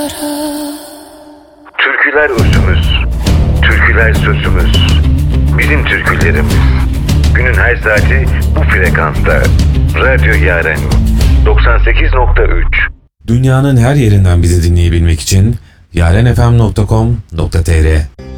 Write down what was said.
Türküler özümüz, türküler sözümüz, bizim türkülerimiz. Günün her saati bu frekansta. Radyo Yaren 98.3. Dünyanın her yerinden bizi dinleyebilmek için yarenfm.com.tr